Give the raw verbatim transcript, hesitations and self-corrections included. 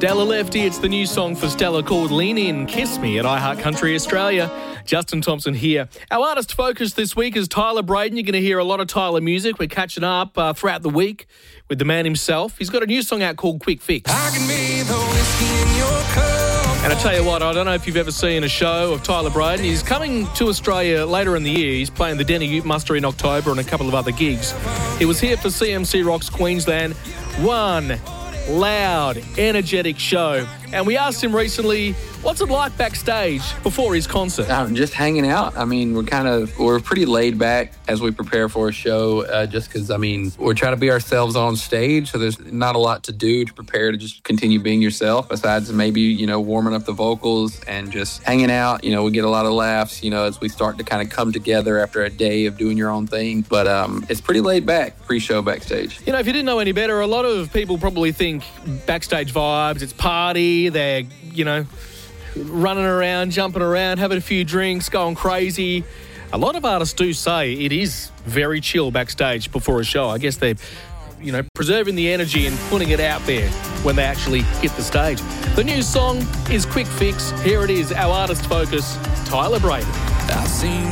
Stella Lefty, it's the new song for Stella called Lean In, Kiss Me at iHeart Country Australia. Justin Thompson here. Our artist focus this week is Tyler Braden. You're going to hear a lot of Tyler music. We're catching up uh, throughout the week with the man himself. He's got a new song out called Quick Fix. I can be the whiskey in your cup. And I tell you what, I don't know if you've ever seen a show of Tyler Braden. He's coming to Australia later in the year. He's playing the Denny Ute Muster in October and a couple of other gigs. He was here for C M C Rocks Queensland. One loud, energetic show. And we asked him recently, what's it like backstage before his concert? Um, just hanging out. I mean, we're kind of, we're pretty laid back as we prepare for a show, uh, just because, I mean, we're trying to be ourselves on stage, so there's not a lot to do to prepare to just continue being yourself, besides maybe, you know, warming up the vocals and just hanging out. You know, we get a lot of laughs, you know, as we start to kind of come together after a day of doing your own thing. But um, it's pretty laid back, pre-show backstage. You know, if you didn't know any better, a lot of people probably think backstage vibes, it's party, they're, you know, running around, jumping around, having a few drinks, going crazy. A lot of artists do say it is very chill backstage before a show. I guess they're, you know, preserving the energy and putting it out there when they actually hit the stage. The new song is Quick Fix. Here it is, our artist focus, Tyler Braden. I've seen